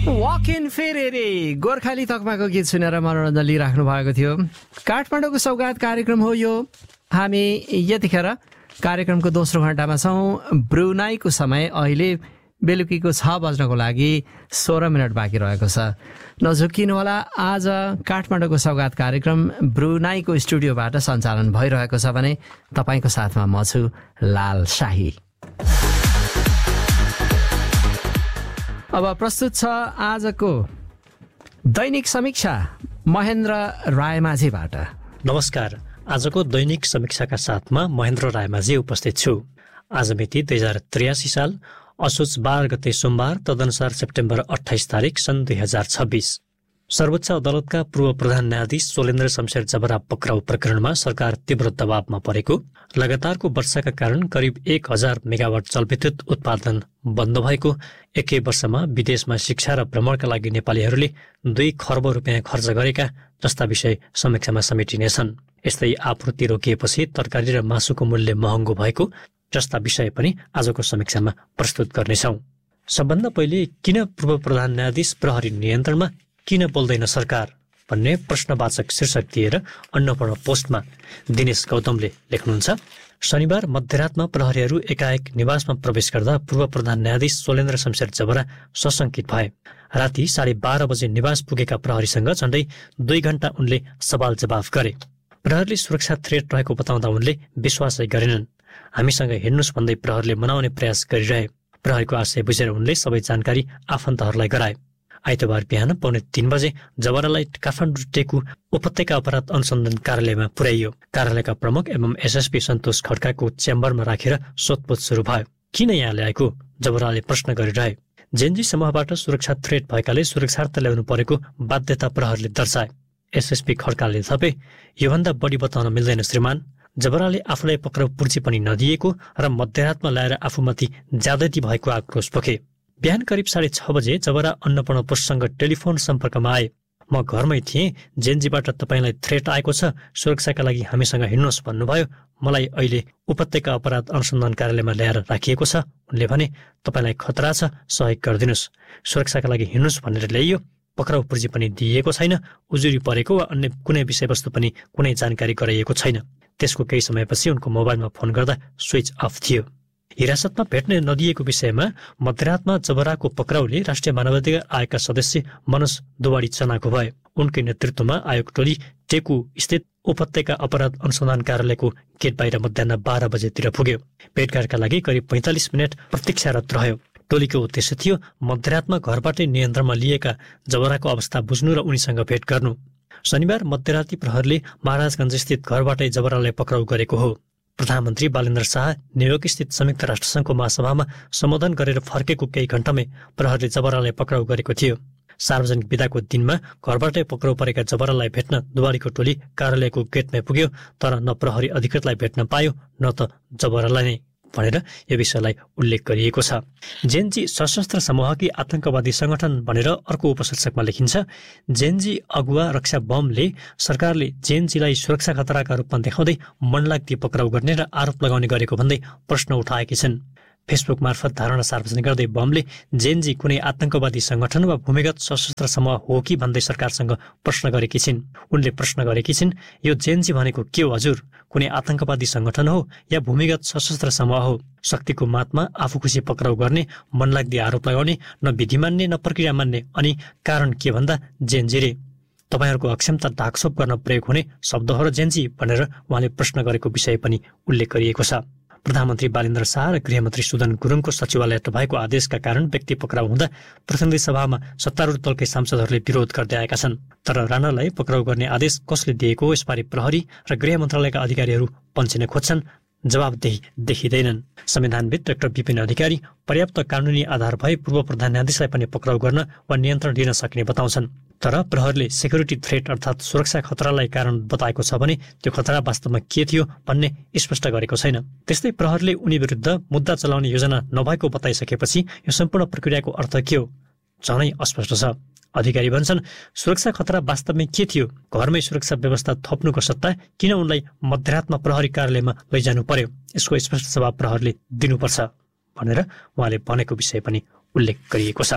Walk in फेरेरे Gorkhali तकमाको गीत सुनेर मनोरञ्जन लिइराख्नु भएको थियो। काठमाडौँको सौगात कार्यक्रम हो यो। हामी यतिखेर कार्यक्रमको दोस्रो घण्टामा छौँ। ब्रुनाईको समय अहिले बेलुकीको 6 बज्नको लागि 16 मिनट बाँकी रहेको छ। नझुक्किनु होला। आज काठमाडौँको सौगात कार्यक्रम ब्रुनाईको स्टुडियोबाट सञ्चालन भइरहेको छ भने तपाईँको साथमा म छु लाल शाही। अब प्रस्तुत छ आजको दैनिक समीक्षा महेन्द्र रायमाझीबाट। नमस्कार। आजको दैनिक समीक्षाका साथमा महेन्द्र रायमाझी उपस्थित छु। आज मिति 2083 साल असोज 12 गते सोमबार, तदनुसार सेप्टेम्बर 28 तारिक सन् 2026। सर्वोच्च अदालतका पूर्व प्रधान न्यायाधीश सोलेन्द्र शमशेर जबरा पक्राउ प्रकरणमा सरकार तीव्र दबावमा परेको, लगातारको वर्षाका कारण करिब 1000 मेगावाट जलविद्युत उत्पादन बन्द भएको, एकै वर्षमा विदेशमा शिक्षा र भ्रमणका लागि नेपालीहरूले 2 खर्ब रुपियाँ खर्च गरेका जस्ता विषय समीक्षामा समेटिनेछन्। यस्तै आपूर्ति रोकिएपछि तरकारी र मासुको मूल्य महँगो भएको जस्ता विषय पनि आजको समीक्षामा प्रस्तुत गर्नेछौँ। सबभन्दा पहिले किन पूर्व प्रधान न्यायाधीश प्रहरी नियन्त्रणमा, किन बोल्दैन सरकार भन्ने प्रश्नवाचक शीर्षक दिएर अन्नपूर्ण पोस्टमा दिनेश गौतमले लेख्नुहुन्छ। शनिबार मध्यरातमा प्रहरीहरू एकाएक निवासमा प्रवेश गर्दा पूर्व प्रधान न्यायाधीश सोलेन्द्र शमशेर जबरा सशङ्कित भए। राति 12:30 बजे निवास पुगेका प्रहरीसँग झण्डै 2 घण्टा उनले सवाल जवाफ गरे। प्रहरीले सुरक्षा थ्रेट रहेको बताउँदा उनले विश्वासै गरेनन्। हामीसँग हिँड्नुहोस् भन्दै प्रहरीले मनाउने प्रयास गरिरहे। प्रहरीको आशय बुझेर उनले सबै जानकारी आफन्तहरूलाई गराए। आइतबार बिहान 2:45 बजे जबरालाई काठमाडौँ टेकु उपत्यका अपराध अनुसन्धान कार्यालयमा पुर्याइयो। कार्यालयका प्रमुख एवं एसएसपी सन्तोष खड्काको च्याम्बरमा राखेर सोधपुछ सुरु भयो। किन यहाँ ल्याएको जबराले प्रश्न गरिरहे। जेनजी समूहबाट सुरक्षा थ्रेट भएकाले सुरक्षार्थ ल्याउनु परेको बाध्यता प्रहरीले दर्शाए। एसएसपी खड्काले थपे, योभन्दा बढी बताउन मिल्दैन श्रीमान। जबराले आफूलाई पक्राउ पुर्जी पनि नदिएको र मध्यरातमा ल्याएर आफूमाथि ज्यादती भएको आक्रोश पोखे। बिहान करिब 6:30 बजे जबरा अन्नपूर्ण पोस्टसँग टेलिफोन सम्पर्कमा आए। म घरमै थिएँ, जेनजीबाट तपाईँलाई थ्रेट आएको छ, सुरक्षाका लागि हामीसँग हिँड्नुहोस् भन्नुभयो। मलाई अहिले उपत्यका अपराध अनुसन्धान कार्यालयमा ल्याएर राखिएको छ। उनले भने, तपाईँलाई खतरा छ, सहयोग गरिदिनुहोस्। सुरक्षाका लागि हिँड्नुहोस् भनेर ल्याइयो। पक्राउ पुर्जी पनि दिइएको छैन। उजुरी परेको वा अन्य कुनै विषयवस्तु पनि कुनै जानकारी गराइएको छैन। त्यसको केही समयपछि उनको मोबाइलमा फोन गर्दा स्विच अफ थियो। हिरासतमा भेट्न नदिएको विषयमा मध्यरातमा जबराको पक्राउले राष्ट्रिय मानवाधिकार आयोगका सदस्य मनोज दुवाडी चनाको भए। उनकै नेतृत्वमा आयोग टोली टेकु स्थित उपत्यका अपराध अनुसन्धान कार्यालयको गेट बाहिर मध्याह 12 बजेतिर पुग्यो। भेटघाटका लागि करिब 45 मिनट प्रतीक्षारत रह्यो। टोलीको उद्देश्य थियो मध्यरातमा घरबाटै नियन्त्रणमा लिएका जबराको अवस्था बुझ्नु र उनीसँग भेट गर्नु। शनिबार मध्यराती प्रहरीले महाराजगञ्ज स्थित घरबाटै जबरालाई पक्राउ गरेको हो। प्रधानमन्त्री बालेन्द्र शाह न्युयोर्क स्थित संयुक्त राष्ट्रसङ्घको महासभामा सम्बोधन गरेर फर्केको केही घण्टामै प्रहरीले जबरालाई पक्राउ गरेको थियो। सार्वजनिक बिदाको दिनमा घरबाटै पक्राउ परेका जबरालाई भेट्न दुवाडीको टोली कार्यालयको गेटमै पुग्यो, तर न प्रहरी अधिकृतलाई भेट्न पायो न त जबरालाई नै भनेर यो विषयलाई उल्लेख गरिएको छ। जेनजी सशस्त्र समूह कि आतंकवादी संगठन भनेर अर्को उपशीर्षकमा लेखिन्छ। जेनजी अगुवा रक्षा बमले सरकारले जेनजीलाई सुरक्षा खतराका रूपमा देखाउँदै मनलाग्दी पक्राउ गर्ने र आरोप लगाउने गरेको भन्दै प्रश्न उठाएकी छन्। फेसबुक मार्फत धारणा सार्वजनिक गर्दै बमले जेनजी कुनै आतंकवादी संगठन वा भूमिगत सशस्त्र समूह हो कि भन्दै सरकारसँग प्रश्न गरेकी छिन्। उनले प्रश्न गरेकी छिन्, यो जेनजी भनेको के हो हजुर? कुनै आतंकवादी संगठन हो या भूमिगत सशस्त्र समूह हो? शक्तिको मातमा आफू खुसी पक्राउ गर्ने, मनलाग्दी आरोप लगाउने, न विधि मान्ने न प्रक्रिया मान्ने, अनि कारण के भन्दा जेनजी रे। तपाईँहरूको अक्षमता ढाकछोप गर्न प्रयोग हुने शब्द हो र जेनजी भनेर उहाँले प्रश्न गरेको विषय पनि उल्लेख गरिएको छ। प्रधानमन्त्री बालेन्द्र शाह र गृहमन्त्री सुदन गुरुङको सचिवालयबाट भएको आदेशका कारण व्यक्ति पक्राउ हुँदा प्रतिनिधि सभामा सत्तारूढ दलकै सांसदहरूले विरोध गर्दै आएका छन्। तर राणालाई पक्राउ गर्ने आदेश कसले दिएको यसबारे प्रहरी र गृह मन्त्रालयका अधिकारीहरू पन्छिन खोज्छन्, जवाबदेही देखिँदैनन्। संविधानविद डाक्टर विपिन अधिकारी पर्याप्त कानुनी आधार भए पूर्व प्रधान न्यायाधीशलाई पनि पक्राउ गर्न वा नियन्त्रण दिन सक्ने बताउँछन्। तर प्रहरीले सेक्युरिटी थ्रेट अर्थात् सुरक्षा खतरालाई कारण बताएको छ भने त्यो खतरा वास्तवमा के थियो भन्ने स्पष्ट गरेको छैन। त्यस्तै प्रहरीले उनी विरुद्ध मुद्दा चलाउने योजना नभएको बताइसकेपछि यो सम्पूर्ण प्रक्रियाको अर्थ के हो? झनै अस्पष्ट छ। अधिकारी भन्छन्, सुरक्षा खतरा वास्तवमै के थियो? घरमै सुरक्षा व्यवस्था थप्नुको सट्टा किन उनलाई मध्यरातमा प्रहरी कार्यालयमा लैजानु पर्यो? यसको स्पष्ट जवाब प्रहरीले दिनुपर्छ भनेर उहाँले भनेको विषय पनि उल्लेख गरिएको छ।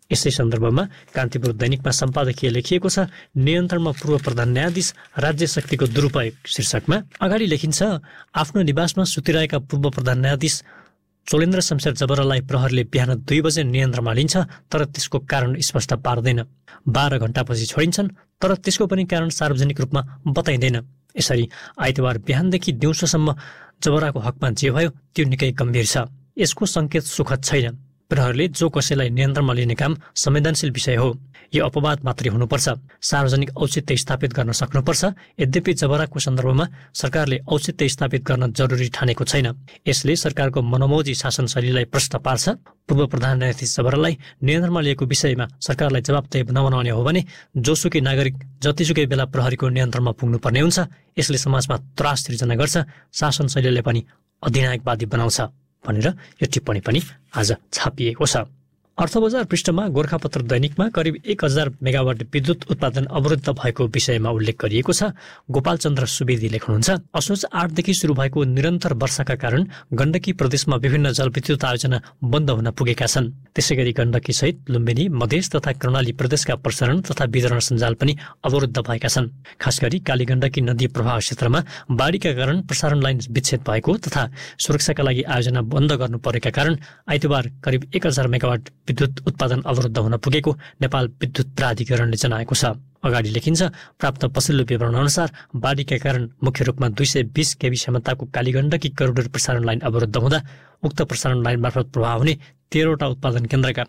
यसै सन्दर्भमा कान्तिपुर दैनिकमा सम्पादकीय लेखिएको छ, नियन्त्रणमा पूर्व प्रधान न्यायाधीश, राज्य शक्तिको दुरुपयोग शीर्षकमा अगाडि लेखिन्छ, आफ्नो निवासमा सुतिरहेका पूर्व प्रधान न्यायाधीश चोलेन्द्र शमशेर जबरालाई प्रहरीले बिहान 2 बजे नियन्त्रणमा लिन्छ, तर त्यसको कारण स्पष्ट पार्दैन। 12 घण्टापछि छोडिन्छन्, तर त्यसको पनि कारण सार्वजनिक रूपमा बताइँदैन। यसरी आइतबार बिहानदेखि दिउँसोसम्म जबराको हकमा जे भयो त्यो निकै गम्भीर छ। यसको सङ्केत सुखद छैन। प्रहरीले जो कसैलाई नियन्त्रणमा लिने काम संवेदनशील विषय हो। यो अपवाद मात्रै हुनुपर्छ। सार्वजनिक औचित्य स्थापित गर्न सक्नुपर्छ। यद्यपि जबराको सन्दर्भमा सरकारले औचित्य स्थापित गर्न जरुरी ठानेको छैन। यसले सरकारको मनोमोजी शासन शैलीलाई प्रश्न पार्छ। पूर्व प्रधान न्यायाधीश जबरालाई नियन्त्रणमा लिएको विषयमा सरकारलाई जवाबदेही नबनाउने हो भने जोसुकै नागरिक जतिसुकै बेला प्रहरीको नियन्त्रणमा पुग्नुपर्ने हुन्छ। यसले समाजमा त्रास सिर्जना गर्छ, शासन शैलीलाई पनि अधिनायकवादी बनाउँछ भनेर यो टिप्पणी पनि आज छापिएको छ। अर्थबजार पृष्ठमा गोर्खापत्र दैनिकमा करिब 1000 मेगावाट विद्युत उत्पादन अवरुद्ध भएको विषयमा उल्लेख गरिएको छ। गोपालचन्द्र सुवेदी लेख्नुहुन्छ, असोज 8 देखि सुरु भएको निरन्तर वर्षाका कारण गण्डकी प्रदेशमा विभिन्न जलविद्युत आयोजना बन्द हुन पुगेका छन्। त्यसैगरी गण्डकी सहित लुम्बिनी, मधेस तथा कर्णाली प्रदेशका प्रसारण तथा वितरण सञ्जाल पनि अवरुद्ध भएका छन्। खासगरी कालीगण्डकी नदी प्रवाह क्षेत्रमा बाढीका कारण प्रसारण लाइन विच्छेद भएको तथा सुरक्षाका लागि आयोजना बन्द गर्नु परेका कारण आइतबार करिब 1000 मेगावाट विद्युत उत्पादन अवरुद्ध हुन पुगेको नेपाल विद्युत प्राधिकरणले जनाएको छ। अगाडि लेखिन्छ, प्राप्त पछिल्लो विवरण अनुसार बाढीका कारण मुख्य रूपमा 220 केबी क्षमताको कालीगण्डकी करोडर प्रसारण लाइन अवरुद्ध हुँदा उक्त प्रसारण लाइन मार्फत प्रवाह हुने 13वटा उत्पादन केन्द्रका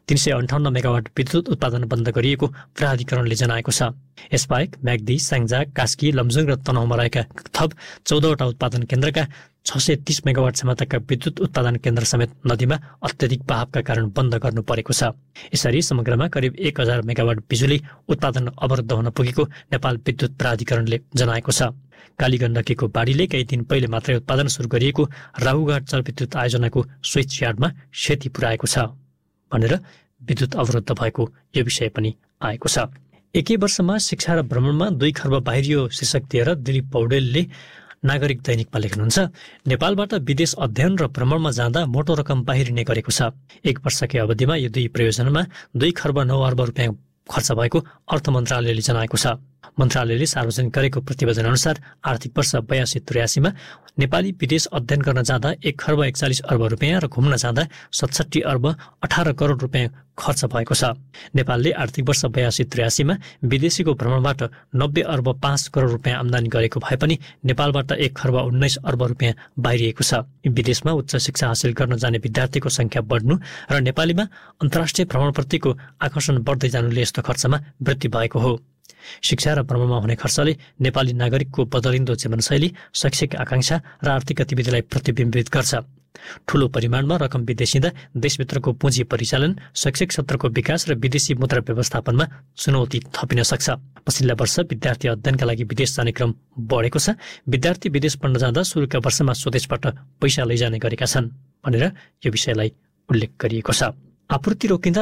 358 मेगावाट विद्युत उत्पादन बन्द गरिएको प्राधिकरणले जनाएको छ। यसबाहेक म्याग्दी, स्याङ्जा, कास्की, लमजुङ र तनहुँमा रहेका थप 14वटा उत्पादन केन्द्रका 630 मेगावाट क्षमताका विद्युत उत्पादन केन्द्र समेत नदीमा अत्यधिक बहावका कारण बन्द गर्नु परेको छ। यसरी समग्रमा करिब 1000 मेगावाट बिजुली उत्पादन अवरुद्ध हुन पुगेको नेपाल विद्युत प्राधिकरणले जनाएको छ। कालीगण्डकीको बाढीले केही दिन पहिले मात्रै उत्पादन सुरु गरिएको राहुघाट जलविद्युत आयोजनाको स्विच यार्डमा क्षति पुर्याएको छ भनेर विद्युत अवरुद्ध भएको यो विषय पनि आएको छ। एकै वर्षमा शिक्षा र भ्रमणमा 2 खर्ब बाहिरियो शीर्षक दिएर दिलीप पौडेलले नागरिक दैनिकमा लेख्नुहुन्छ, नेपालबाट विदेश अध्ययन र भ्रमणमा जाँदा मोटो रकम बाहिरिने गरेको छ। 1 वर्षकै अवधिमा यो 2 प्रयोजनमा 2 खर्ब 9 अर्ब रुपियाँ खर्च भएको अर्थ मन्त्रालयले जनाएको छ। मन्त्रालयले सार्वजनिक गरेको प्रतिवेदन अनुसार आर्थिक वर्ष 82-83 मा नेपाली विदेश अध्ययन गर्न जाँदा 1 खर्ब 41 अर्ब रुपियाँ र घुम्न जाँदा 67 अर्ब 18 करोड रुपियाँ खर्च भएको छ। नेपालले आर्थिक वर्ष 82-83 मा विदेशीको भ्रमणबाट 90 अर्ब 5 करोड रुपियाँ आम्दानी गरेको भए पनि नेपालबाट 1 खर्ब 19 अर्ब रुपियाँ बाहिरिएको छ। विदेशमा उच्च शिक्षा हासिल गर्न जाने विद्यार्थीको संख्या बढ्नु र नेपालीमा अन्तर्राष्ट्रिय भ्रमणप्रतिको आकर्षण बढ्दै जानुले यस्तो खर्चमा वृद्धि भएको हो। शिक्षा र भ्रमणमा हुने खर्चले नेपाली नागरिकको बदलिँदो जीवनशैली, शैक्षिक आकांक्षा र आर्थिक गतिविधिलाई प्रतिबिम्बित गर्छ। ठूलो परिमाणमा रकम विदेशिँदा देशभित्रको पुँजी परिचालन, शैक्षिक क्षेत्रको विकास र विदेशी मुद्रा व्यवस्थापनमा चुनौती थपिन सक्छ। पछिल्ला वर्ष विद्यार्थी अध्ययनका लागि विदेश जाने क्रम बढेको छ। विद्यार्थी विदेश पढ्न जाँदा सुरुका वर्षमा स्वदेशबाट पैसा लैजाने गरेका छन् भनेर यो विषयलाई उल्लेख गरिएको छ। आपूर्ति रोकिँदा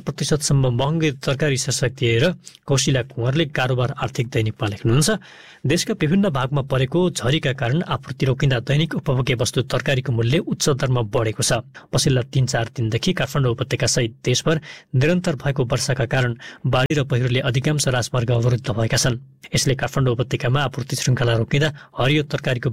72% महँगै तरकारी शीर्षक दिएर कौशिला कुँवरले कारोबार आर्थिक दैनिकमा लेख्नुहुन्छ, देशका विभिन्न भागमा परेको झरीका कारण आपूर्ति रोकिँदा दैनिक उपभोग्य वस्तु तरकारीको मूल्य उच्च दरमा बढेको छ। पछिल्ला 3-4 दिनदेखि काठमाडौँ उपत्यका सहित देशभर निरन्तर भएको वर्षाका कारण बाढी र पहिरोले अधिकांश राजमार्ग अवरुद्ध भएका छन्। यसले काठमाडौँ उपत्यकामा आपूर्ति श्रृङ्खला रोकिँदा हरियो तरकारीको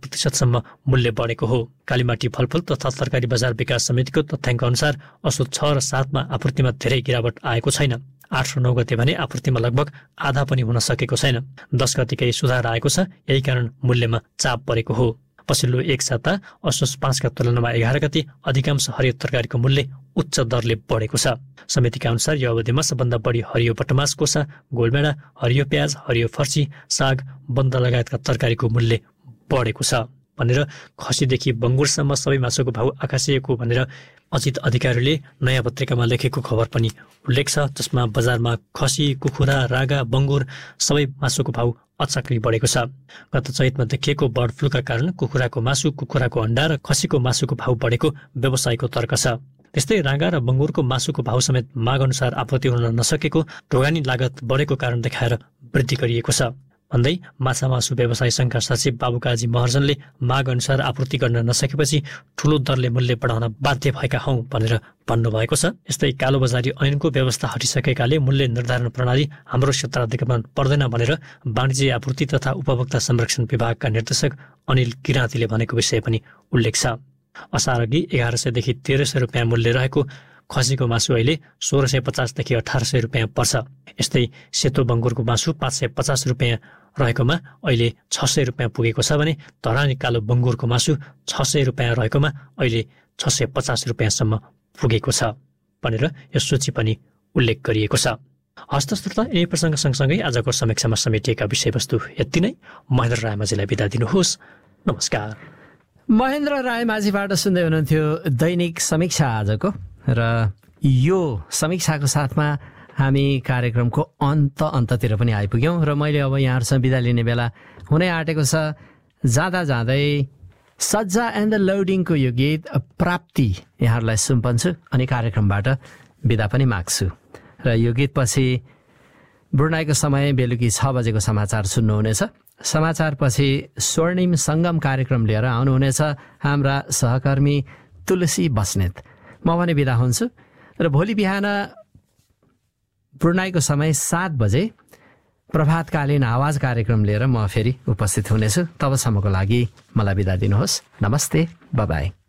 72% मूल्य बढेको हो। कालीमाटी फलफुल तथा तरकारी बजार विकास समितिको तथ्याङ्क अनुसार असोज 6 र 7 मा आपूर्तिमा धेरै गिरावट आएको छैन। 8 र 9 गते भने आपूर्तिमा लगभग आधा पनि हुन सकेको छैन। 10 गतिकै सुधार आएको छ। यही कारण मूल्यमा चाप परेको हो। पछिल्लो एक साता असोज 5 का तुलनामा 11 गते अधिकांश हरियो तरकारीको मूल्य उच्च दरले बढेको छ। समितिका अनुसार यो अवधिमा सबभन्दा बढी हरियो बटमास, कोसा, गोलभेडा, हरियो प्याज, हरियो फर्सी, साग, बन्द लगायतका तरकारीको मूल्य बढेको छ भनेर खसीदेखि बङ्गुरसम्म सबै मासुको भाउ आकाशिएको भनेर अजित अधिकारीले नयाँ पत्रिकामा लेखेको खबर पनि उल्लेख छ, जसमा बजारमा खसी, कुखुरा, रागा, बङ्गुर सबै मासुको भाउ अचाकरी बढेको छ। गत चैतमा देखिएको बर्ड फ्लूका कारण कुखुराको मासु, कुखुराको अण्डा र खसीको मासुको भाउ बढेको व्यवसायको तर्क छ। त्यस्तै रागा र बङ्गुरको मासुको भाउ समेत माग अनुसार आपूर्ति हुन नसकेको ढोगानी लागत बढेको कारण देखाएर वृद्धि गरिएको छ। भन्दै माछा मासु व्यवसाय सङ्घका सचिव बाबुकाजी महर्जनले माग अनुसार आपूर्ति गर्न नसकेपछि ठूलो दरले मूल्य बढाउन बाध्य भएका हौं भनेर भन्नुभएको छ। यस्तै कालोबजारी ऐनको व्यवस्था हटिसकेकाले मूल्य निर्धारण प्रणाली हाम्रो क्षेत्राधिकरण पर्दैन भनेर वाणिज्य आपूर्ति तथा उपभोक्ता संरक्षण विभागका निर्देशक अनिल किराँतीले भनेको विषय पनि उल्लेख छ। असारअघि 1100 देखि 1300 रुपियाँ मूल्य रहेको खसीको मासु अहिले 1650 देखि 1800 रुपियाँ पर्छ। यस्तै सेतो बङ्गुरको मासु 550 रुपियाँ रहेकोमा अहिले 600 रुपियाँ पुगेको छ भने धरानी कालो बङ्गुरको मासु 600 रुपियाँ रहेकोमा अहिले 650 रुपियाँसम्म पुगेको छ भनेर यो सूची पनि उल्लेख गरिएको छ। हस्त श्रोता, यिनै प्रसङ्ग सँगसँगै आजको समीक्षामा समेटिएका विषयवस्तु यति नै। महेन्द्र रायमाझीलाई बिदा दिनुहोस्। नमस्कार। महेन्द्र रायमाझीबाट सुन्दै हुनुहुन्थ्यो दैनिक समीक्षा आजको, र यो समीक्षाको साथमा हामी कार्यक्रमको अन्ततिर पनि आइपुग्यौँ र मैले अब यहाँहरूसँग बिदा लिने बेला हुनै आँटेको छ। जाँदा जाँदै सज्जा एन्ड द लोडिङको यो गीत प्राप्ति यहाँहरूलाई सुम्पन्छु अनि कार्यक्रमबाट बिदा पनि माग्छु। र यो गीतपछि ब्रुनाईको समय बेलुकी 6 बजेको समाचार सुन्नुहुनेछ। समाचारपछि स्वर्णिम सङ्गम कार्यक्रम लिएर आउनुहुनेछ हाम्रा सहकर्मी तुलसी बस्नेत। म भने बिदा हुन्छु र भोलि बिहान ब्रुनाईको समय 7 बजे प्रभातकालीन आवाज कार्यक्रम लिएर म फेरि उपस्थित हुनेछु। तबसम्मको लागि मलाई बिदा दिनुहोस्। नमस्ते, बाइ बाइ।